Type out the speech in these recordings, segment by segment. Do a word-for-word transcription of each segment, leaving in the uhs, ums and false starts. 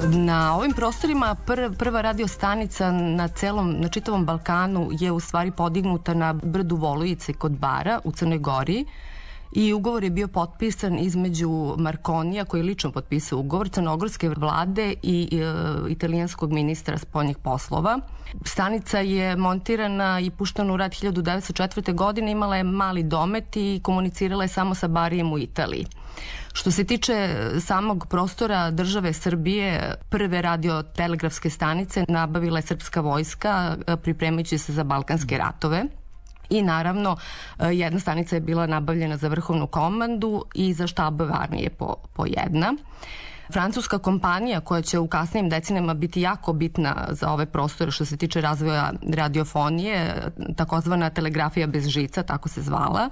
Na ovim prostorima pr, prva radio stanica na celom, na čitavom Balkanu je u stvari podignuta na brdu Volujice kod Bara u Crnoj Gori i ugovor je bio potpisan između Marconija, koji je lično potpisao ugovor, crnogorske vlade i e, italijanskog ministra spoljnih poslova. Stanica je montirana i puštena u rad hiljadu devetsto četvrte. godine, imala je mali domet i komunicirala je samo sa Barijem u Italiji. Što se tiče samog prostora države Srbije, prve radiotelegrafske stanice nabavila je srpska vojska pripremajući se za Balkanske ratove. I naravno, jedna stanica je bila nabavljena za vrhovnu komandu i za štabove armije po, po jedna. Francuska kompanija koja će u kasnijim decenijama biti jako bitna za ove prostore što se tiče razvoja radiofonije, takozvana telegrafija bez žica, tako se zvala,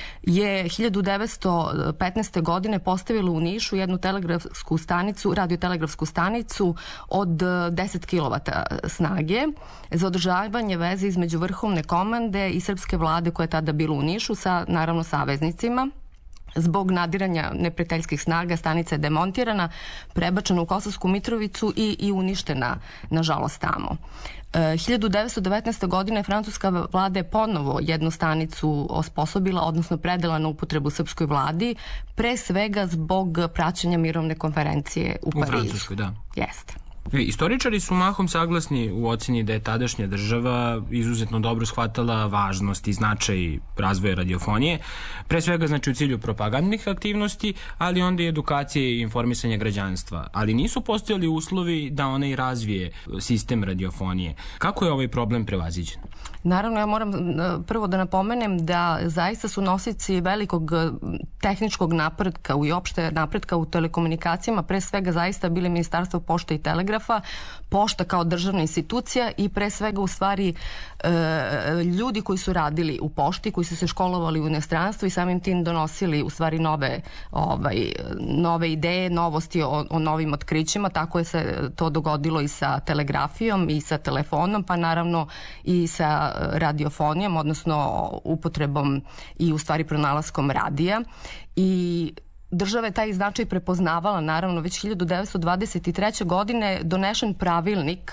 je hiljadu devetsto petnaeste. godine postavila u Nišu jednu telegrafsku stanicu, radiotelegrafsku stanicu od deset kilovata snage za održavanje veze između vrhovne komande i srpske vlade koja je tada bila u Nišu sa, naravno, saveznicima. Zbog nadiranja neprijateljskih snaga stanica je demontirana, prebačena u Kosovsku Mitrovicu i, i uništena, nažalost, tamo. E, hiljadu devetsto devetnaeste. godine francuska vlada je ponovo jednu stanicu osposobila, odnosno predala na upotrebu srpskoj vladi, pre svega zbog praćenja mirovne konferencije u Parizu. U Francuskoj, da. Jeste. Istoričari su mahom saglasni u oceni da je tadašnja država izuzetno dobro shvatala važnost i značaj razvoja radiofonije, pre svega znači u cilju propagandnih aktivnosti, ali onda i edukacije i informisanja građanstva. Ali nisu postojali uslovi da ona i razvije sistem radiofonije. Kako je ovaj problem prevaziđen? Naravno, ja moram prvo da napomenem da zaista su nosici velikog tehničkog napretka i opšte napretka u telekomunikacijama, pre svega zaista bili Ministarstvo pošte i telegrafa, pošta kao državna institucija i pre svega u stvari e, ljudi koji su radili u pošti, koji su se školovali u inostranstvu i samim tim donosili u stvari nove, ovaj, nove ideje, novosti o, o novim otkrićima. Tako je se to dogodilo i sa telegrafijom i sa telefonom, pa naravno i sa radiofonijom, odnosno upotrebom i u stvari pronalaskom radija. I država je taj značaj prepoznavala, naravno, već hiljadu devetsto dvadeset treće. godine donešen pravilnik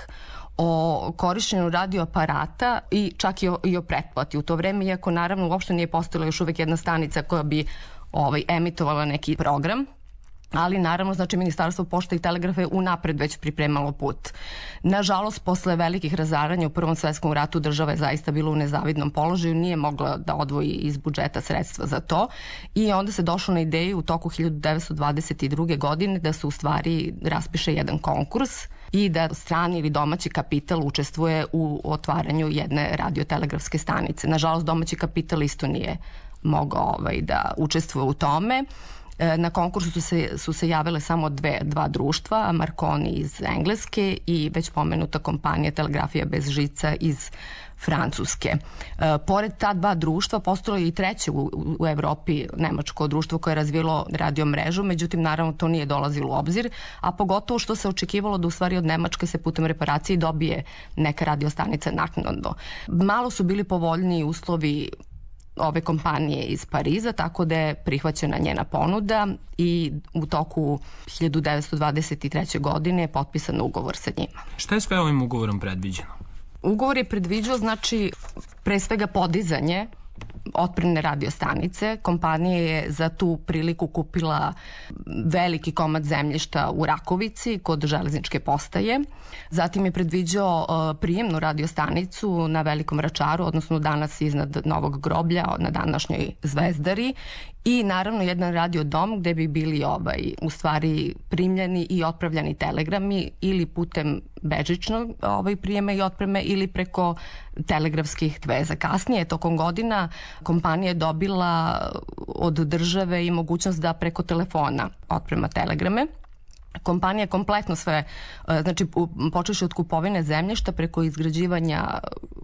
o korišćenju radioaparata i čak i o, i o pretplati u to vreme, iako naravno uopšte nije postojala još uvek jedna stanica koja bi ovaj, emitovala neki program. Ali naravno, znači, Ministarstvo pošte i telegrafa je unapred već pripremalo put. Nažalost, posle velikih razaranja u Prvom svetskom ratu država je zaista bila u nezavidnom položaju, nije mogla da odvoji iz budžeta sredstva za to i onda se došlo na ideju u toku hiljadu devetsto dvadeset druge. godine da se u stvari raspiše jedan konkurs i da strani ili domaći kapital učestvuje u otvaranju jedne radiotelegrafske stanice. Nažalost, domaći kapital isto nije mogao ovaj, da učestvuje u tome. Na konkursu su se, su se javile samo dve, dva društva, Marconi iz Engleske i već pomenuta kompanija Telegrafija bez žica iz Francuske. E, pored ta dva društva postojalo je i treće u, u Evropi, nemačko društvo koje je razvilo radiomrežu, međutim naravno to nije dolazilo u obzir, a pogotovo što se očekivalo da u stvari od Nemačke se putem reparacije dobije neka radiostanica naknadno. Malo su bili povoljniji uslovi ove kompanije iz Pariza, tako da je prihvaćena njena ponuda i u toku hiljadu devetsto dvadeset treće. godine je potpisan ugovor sa njima. Šta je sve ovim ugovorom predviđeno? Ugovor je predviđao, znači, pre svega podizanje otpremne radiostanice. Kompanija je za tu priliku kupila veliki komad zemljišta u Rakovici kod železničke postaje. Zatim je predviđao prijemnu radiostanicu na Velikom Vračaru, odnosno danas iznad Novog groblja na današnjoj Zvezdari i naravno jedan radiodom gde bi bili ovaj, u stvari primljeni i otpravljani telegrami ili putem bežičnog ovaj, prijema i otpreme ili preko telegrafskih veza. Kasnije, tokom godina, kompanija je dobila od države i mogućnost da preko telefona otprema telegrame. Kompanija kompletno sve, znači počeši od kupovine zemljišta preko izgrađivanja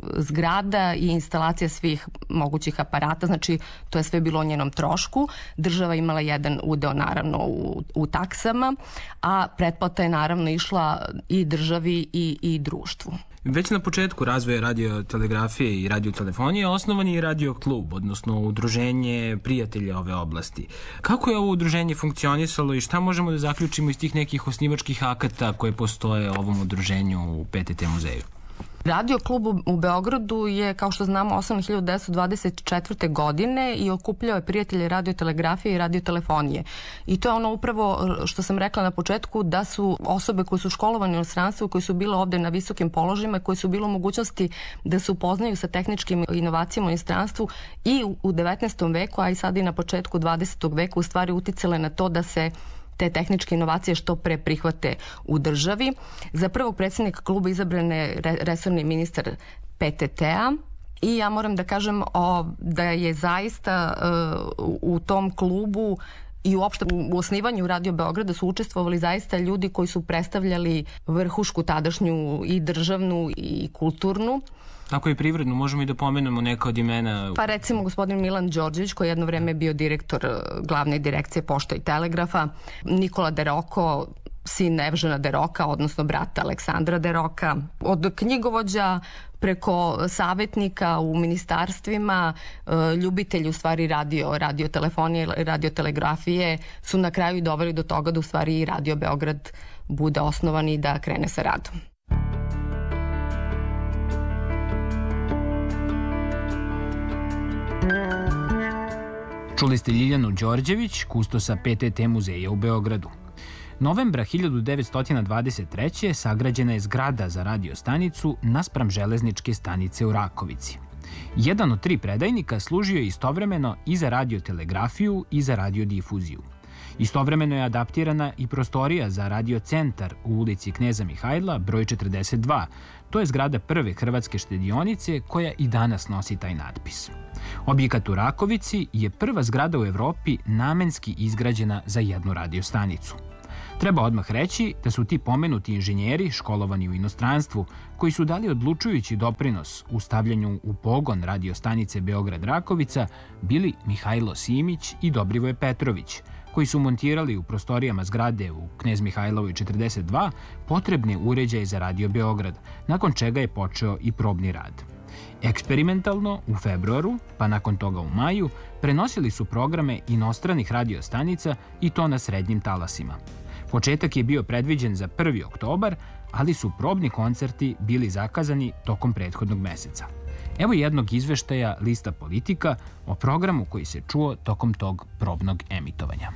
zgrada i instalacija svih mogućih aparata, znači to je sve bilo o njenom trošku. Država imala jedan udeo naravno u, u taksama, a pretplata je naravno išla i državi i, i društvu. Već na početku razvoja radiotelegrafije i radiotelefonije osnovan je Radio klub, odnosno udruženje prijatelja ove oblasti. Kako je ovo udruženje funkcionisalo i šta možemo da zaključimo iz tih nekih osnivačkih akata koje postoje ovom udruženju u P T T muzeju? Radio klub u Beogradu je, kao što znamo, osnovan hiljadu devetsto dvadeset četvrte. godine i okupljao je prijatelje radiotelegrafije i radiotelefonije. I to je ono upravo što sam rekla na početku, da su osobe koje su školovane u inostranstvu, koje su bile ovde na visokim položajima, koje su bile u mogućnosti da se upoznaju sa tehničkim inovacijama u inostranstvu i u devetnaestom veku, a i sad i na početku dvadesetog veka u stvari uticale na to da se te tehničke inovacije što pre prihvate u državi. Za prvog predsjednika kluba izabran je resorni ministar P T T-a i ja moram da kažem o, da je zaista uh, u tom klubu i uopšte u osnivanju Radio Beograda su učestvovali zaista ljudi koji su predstavljali vrhušku tadašnju i državnu i kulturnu. Ako je privredno, možemo i da pomenemo neka od imena. Pa recimo gospodin Milan Đorđević, koji je jedno vreme bio direktor glavne direkcije Pošta i telegrafa, Nikola De Rocco, sin Evžena De Rocca, odnosno brata Aleksandra De Rocca, od knjigovođa preko savjetnika u ministarstvima, ljubitelji u stvari radio, radiotelefonije, radiotelegrafije su na kraju doveli do toga da u stvari i Radio Beograd bude osnovan i da krene sa radom. Čuli ste Ljiljanu Đorđević, kustosa P T T muzeja u Beogradu. Novembra hiljadu devetsto dvadeset treće. sagrađena je zgrada za radiostanicu naspram železničke stanice u Rakovici. Jedan od tri predajnika služio je istovremeno i za radiotelegrafiju i za radiodifuziju. Istovremeno je adaptirana i prostorija za radiocentar u ulici Kneza Mihajla, broj četrdeset dva. To je zgrada prve hrvatske štedionice koja i danas nosi taj natpis. Objekat u Rakovici je prva zgrada u Evropi namenski izgrađena za jednu radiostanicu. Treba odmah reći da su ti pomenuti inženjeri školovani u inostranstvu koji su dali odlučujući doprinos u stavljanju u pogon radiostanice Beograd-Rakovica bili Mihajlo Simić i Dobrivoje Petrović, koji su montirali u prostorijama zgrade u Knez Mihajlovoj četrdeset dva potrebne uređaje za Radio Beograd, nakon čega je počeo i probni rad. Eksperimentalno u februaru, pa nakon toga u maju, prenosili su programe inostranih radiostanica i to na srednjim talasima. Početak je bio predviđen za prvi oktobar, ali su probni koncerti bili zakazani tokom prethodnog meseca. Evo jednog izveštaja Lista Politika o programu koji se čuo tokom tog probnog emitovanja.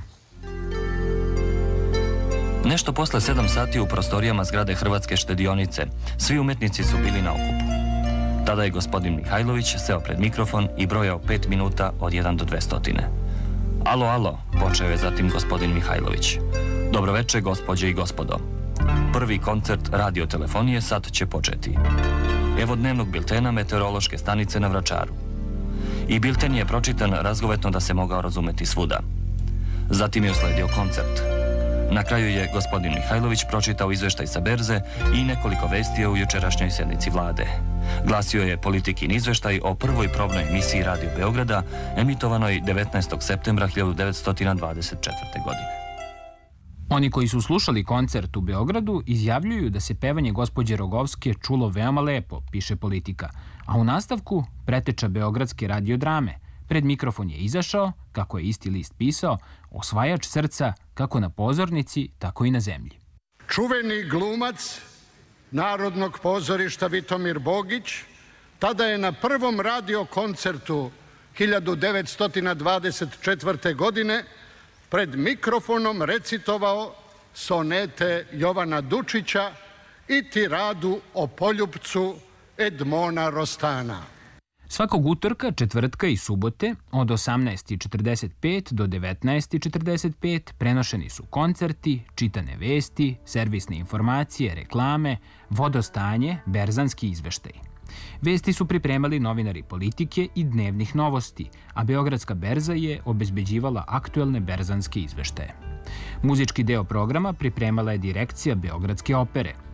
Nešto posle sedam sati u prostorijama zgrade Hrvatske štedionice. Svi umetnici su bili na okupu. Tada je gospodin Mihajlović seo pred mikrofon i brojao pet minuta od jedan do dve stotine. Alo, alo, počeo je zatim gospodin Mihajlović. Dobroveče, gospođe i gospodo. Prvi koncert radiotelefonije sad će početi. Evo dnevnog biltena meteorološke stanice na Vračaru. I bilten je pročitan razgovetno da se mogao razumeti svuda. Zatim je usledio koncert. Na kraju je gospodin Mihajlović pročitao izveštaj sa berze i nekoliko vesti o jučerašnjoj sednici vlade. Glasio je Politikin izveštaj o prvoj probnoj emisiji Radio Beograda, emitovanoj devetnaestog septembra hiljadu devetsto dvadeset četvrte. godine. Oni koji su slušali koncert u Beogradu izjavljuju da se pevanje gospođe Rogovske čulo veoma lepo, piše Politika, a u nastavku preteča beogradske radiodrame. Pred mikrofon je izašao, kako je isti list pisao, osvajač srca kako na pozornici, tako i na zemlji. Čuveni glumac Narodnog pozorišta Vitomir Bogić tada je na prvom radio koncertu hiljadu devetsto dvadeset četvrte. godine pred mikrofonom recitovao sonete Jovana Dučića i tiradu o poljupcu Edmona Rostana. Svakog utorka, četvrtka i subote od osamnaest četrdeset pet do devetnaest četrdeset pet prenošeni su koncerti, čitane vesti, servisne informacije, reklame, vodostanje, berzanski izveštaj. Vesti su pripremali novinari Politike i Dnevnih novosti, a Beogradska berza je obezbeđivala aktuelne berzanske izveštaje. Muzički deo programa pripremala je direkcija Beogradske opere.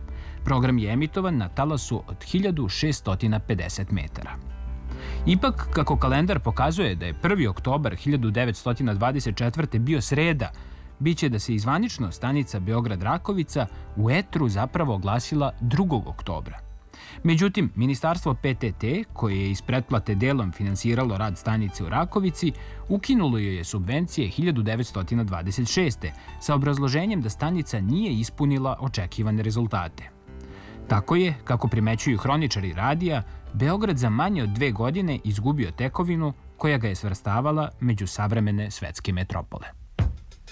Program je emitovan na talasu od hiljadu šeststo pedeset metara. Ipak, kako kalendar pokazuje da je prvi oktobar hiljadu devetsto dvadeset četvrte bio sreda, biće da se izvanično stanica Beograd-Rakovica u etru zapravo oglasila drugog oktobra. Međutim, Ministarstvo P T T, koje je iz pretplate delom finansiralo rad stanice u Rakovici, ukinulo joj je subvencije hiljadu devetsto dvadeset šeste sa obrazloženjem da stanica nije ispunila očekivane rezultate. Tako je, kako primećuju hroničari radija, Beograd za manje od dve godine izgubio tekovinu koja ga je svrstavala među savremene svetske metropole.